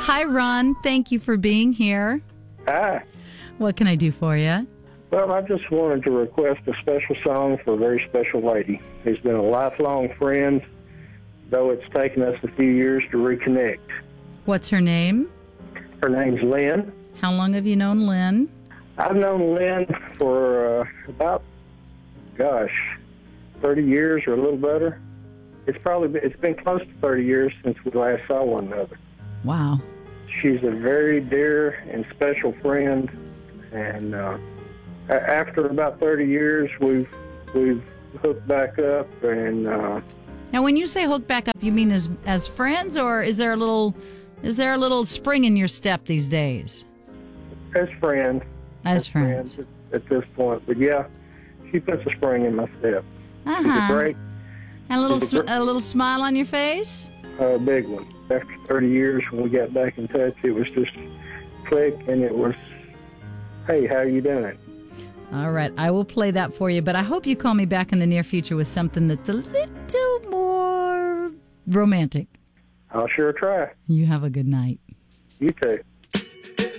Hi, Ron. Thank you for being here. Hi. What can I do for you? Well, I just wanted to request a special song for a very special lady who's been a lifelong friend, though it's taken us a few years to reconnect. What's her name? Her name's Lynn. How long have you known Lynn? I've known Lynn for about, 30 years or a little better. It's been close to 30 years since we last saw one another. Wow. She's a very dear and special friend, and after about 30 years, we've hooked back up. And Now, when you say hook back up, you mean as friends, or is there a little spring in your step these days? as friends. As friends. At this point, but yeah, she puts a spring in my step. She's a great, And a little smile on your face. big one. After 30 years, when we got back in touch, it was just click, and it was, hey, how you doing? All right, I will play that for you, but I hope you call me back in the near future with something that's a little more romantic. I'll sure try. You have a good night. You too.